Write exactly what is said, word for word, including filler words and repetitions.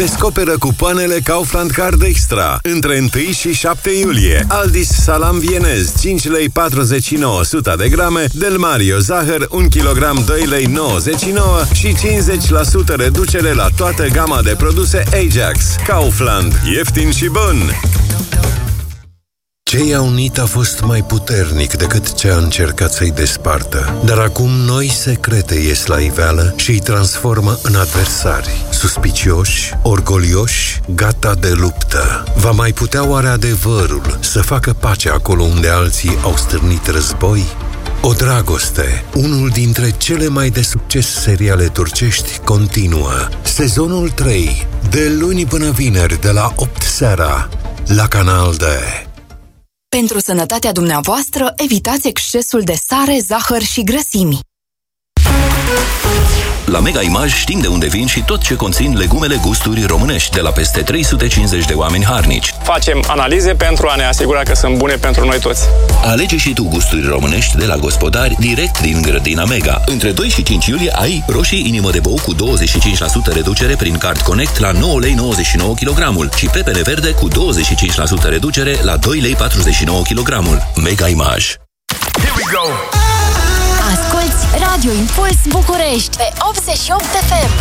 Descoperă cupoanele Kaufland Card Extra între întâi și șapte iulie. Aldis salam vienez cinci lei patruzeci și nouă suta de grame, Del Mario zahăr unu kilogram doi lei nouăzeci și nouă și cincizeci la sută reducere la toată gama de produse Ajax. Kaufland. Ieftin și bun! Ce i-a unit a fost mai puternic decât ce a încercat să-i despartă. Dar acum noi secrete ies la iveală și îi transformă în adversari, suspicioși, orgolioși, gata de luptă. Va mai putea oare adevărul să facă pace acolo unde alții au stârnit război? O dragoste, unul dintre cele mai de succes seriale turcești, continuă. Sezonul trei, de luni până vineri, de la opt seara, la Canal D. Pentru sănătatea dumneavoastră, evitați excesul de sare, zahăr și grăsimi. La Mega Image știm de unde vin și tot ce conțin legumele gusturi românești de la peste trei sute cincizeci de oameni harnici. Facem analize pentru a ne asigura că sunt bune pentru noi toți. Alege și tu gusturi românești de la gospodari direct din grădina Mega. Între doi și cinci iulie ai roșii inimă de bou cu douăzeci și cinci la sută reducere prin Card Connect la nouă lei nouăzeci și nouă kilogramul și pepene verde cu douăzeci și cinci la sută reducere la doi lei patruzeci și nouă kilogramul. Mega Image. Here we go! Asculți Radio Impuls București pe optzeci și opt F M.